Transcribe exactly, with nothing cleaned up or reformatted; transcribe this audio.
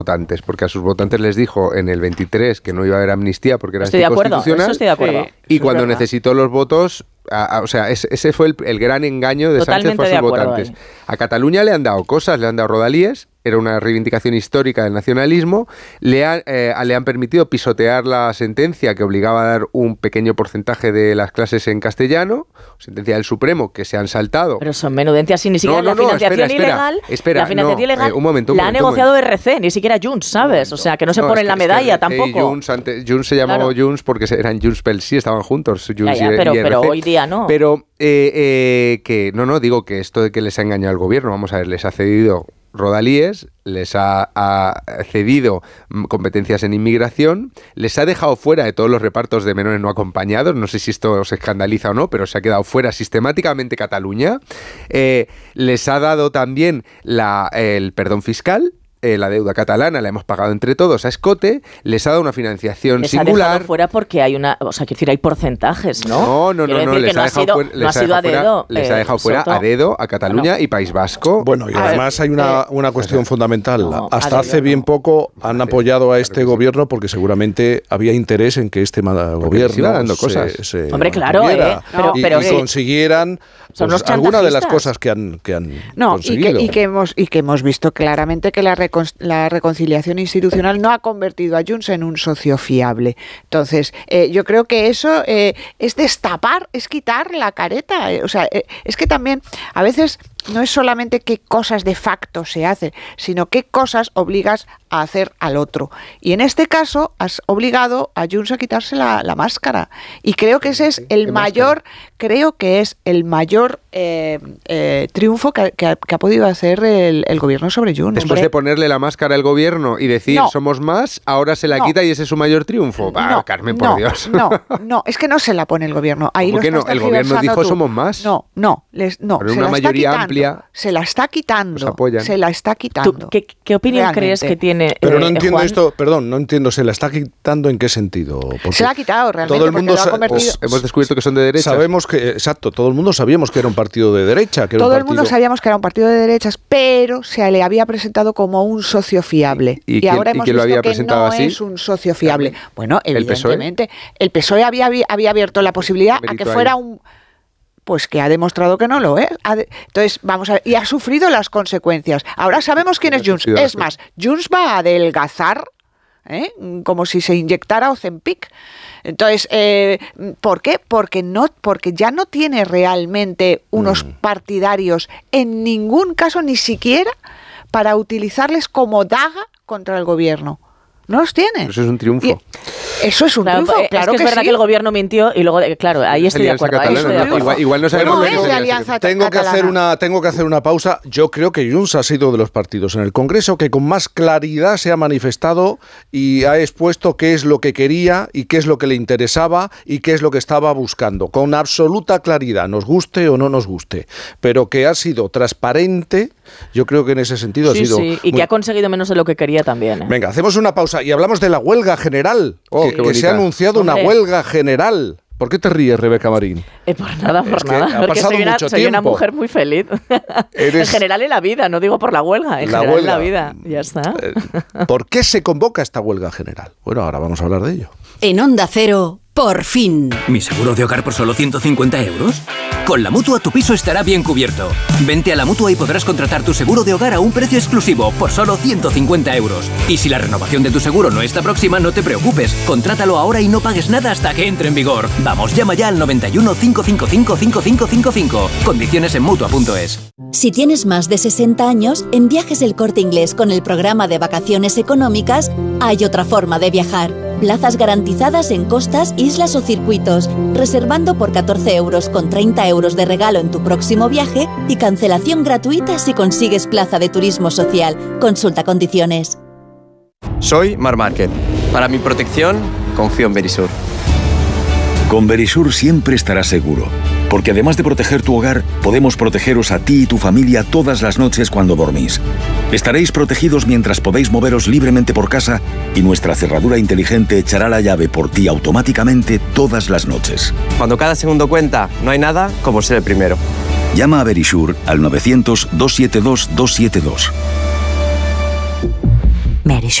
votantes, porque a sus votantes les dijo en el veintitrés que no iba a haber amnistía porque era estoy anticonstitucional. De acuerdo, eso estoy de acuerdo. Y cuando necesitó los votos, a, a, o sea, ese, ese fue el, el gran engaño de Totalmente Sánchez por sus votantes. Ahí. A Cataluña le han dado cosas, le han dado rodalíes, era una reivindicación histórica del nacionalismo, le, ha, eh, le han permitido pisotear la sentencia que obligaba a dar un pequeño porcentaje de las clases en castellano, sentencia del Supremo que se han saltado. Pero son menudencias y ni siquiera no, no, la financiación no, espera, ilegal, espera, espera, la financiación no, ilegal eh, un momento, un la momento, ha negociado R C, ni siquiera Junts, ¿sabes? O sea, que no se no, pone en la medalla es que tampoco. Junts, antes, Junts se llamaba claro. Junts porque eran Junts pel Sí, estaban juntos, Junts ya, ya, y, pero, y R C. Pero hoy día no. Pero eh, eh, que, no, no, digo que esto de que les ha engañado al gobierno, vamos a ver, les ha cedido rodalíes, les ha, ha cedido competencias en inmigración, les ha dejado fuera de todos los repartos de menores no acompañados, no sé si esto os escandaliza o no, pero se ha quedado fuera sistemáticamente Cataluña, eh, les ha dado también la, el perdón fiscal, Eh, la deuda catalana la hemos pagado entre todos a escote, les ha dado una financiación les singular. Les ha dejado fuera porque hay una, o sea, quiero decir, hay porcentajes, ¿no? No, no, no, no, les ha dejado fuera, les ha dejado fuera, les ha dejado fuera a dedo a Cataluña no. y País Vasco. Bueno, y además hay una, una cuestión fundamental. No, Hasta hace bien poco han apoyado a este gobierno porque seguramente había interés en que este gobierno se iba dando cosas. Se, se Hombre, claro, eh, pero, y, pero y consiguieran pues, alguna de las cosas que han, que han no, conseguido. Y que, y, que hemos, y que hemos visto claramente que la recon- la reconciliación institucional no ha convertido a Junts en un socio fiable. Entonces, eh, yo creo que eso eh, es destapar, es quitar la careta. Eh, o sea, eh, es que también a veces no es solamente qué cosas de facto se hacen, sino qué cosas obligas a hacer al otro. Y en este caso has obligado a Junts a quitarse la, la máscara. Y creo que ese es el mayor, creo que es el mayor eh, eh, triunfo que, que, ha, que ha podido hacer el, el gobierno sobre Junts. Después Hombre. de ponerle la máscara al gobierno y decir no, somos más, ahora se la no, quita y ese es su mayor triunfo. Bah, no, Carmen, por no, Dios. No, no, es que no se la pone el gobierno. Ahí ¿Por qué no? El gobierno dijo tú. somos más. No, no, les, no. Pero se una la mayoría está amplia. Se la está quitando. Apoyan. Se la está quitando. ¿Tú, qué, ¿Qué opinión realmente crees que tiene? Pero no eh, entiendo Juan? esto, perdón, no entiendo, ¿se la está quitando en qué sentido? Porque se la ha quitado realmente. Todo el mundo lo ha convertido... pues hemos descubierto que son de derecha. Sabemos que, exacto, todo el mundo sabíamos que era un partido de derecha. Que era todo un el mundo partido... sabíamos que era un partido de derechas, pero se le había presentado como un socio fiable. ¿Y, y, y ahora quién, hemos ¿y quién lo visto había que presentado no así? es un socio fiable. Bueno, ¿El evidentemente. El P S O E había, había abierto la posibilidad a que fuera ahí. un... Pues que ha demostrado que no lo es. Entonces, vamos a ver, y ha sufrido las consecuencias. Ahora sabemos quién es Junts. Es más, Junts va a adelgazar, ¿eh? Como si se inyectara Ozempic. Entonces, eh, ¿por qué? Porque no, porque ya no tiene realmente unos mm. partidarios en ningún caso, ni siquiera para utilizarles como daga contra el gobierno. No los tiene. Eso es un triunfo. Y eso es un claro, triunfo, es claro que, que es verdad sí. que el gobierno mintió y luego, claro, ahí estoy de acuerdo. Ahí estoy de acuerdo. Igual, igual no sabemos no lo que es es de alianza tengo que catalana. hacer una tengo que hacer una pausa. Yo creo que Junts ha sido de los partidos en el Congreso que con más claridad se ha manifestado y ha expuesto qué es lo que quería y qué es lo que le interesaba y qué es lo que estaba buscando, con absoluta claridad, nos guste o no nos guste, pero que ha sido transparente. Yo creo que en ese sentido sí, ha sido sí, y muy... que ha conseguido menos de lo que quería también. ¿eh? Venga, hacemos una pausa y hablamos de la huelga general. Oh, que, que se ha anunciado Hombre. una huelga general. ¿Por qué te ríes, Rebeca Marín? Eh, por nada, por es nada. Ha porque soy, una, soy una mujer muy feliz. Eres... En general en la vida, no digo por la huelga, en la general huelga. en la vida. Ya está. ¿Por qué se convoca esta huelga general? Bueno, ahora vamos a hablar de ello. En Onda Cero, por fin. ¿Mi seguro de hogar por solo ciento cincuenta euros? Con la Mutua tu piso estará bien cubierto. Vente a la Mutua y podrás contratar tu seguro de hogar a un precio exclusivo por solo ciento cincuenta euros. Y si la renovación de tu seguro no está próxima, no te preocupes. Contrátalo ahora y no pagues nada hasta que entre en vigor. Vamos, llama ya al noventa y uno, cinco cinco cinco, cinco cinco cinco cinco. Condiciones en Mutua punto es. Si tienes más de sesenta años, en Viajes El Corte Inglés con el programa de vacaciones económicas, hay otra forma de viajar. Plazas garantizadas en costas, islas o circuitos, reservando por catorce euros con treinta euros de regalo en tu próximo viaje y cancelación gratuita si consigues plaza de turismo social. Consulta condiciones. Soy Mar Márquez. Para mi protección, confío en Verisur. Con Verisur siempre estarás seguro, porque además de proteger tu hogar, podemos protegeros a ti y tu familia todas las noches cuando dormís. Estaréis protegidos mientras podéis moveros libremente por casa y nuestra cerradura inteligente echará la llave por ti automáticamente todas las noches. Cuando cada segundo cuenta, no hay nada como ser el primero. Llama a Verisur al novecientos, doscientos setenta y dos, doscientos setenta y dos. Mary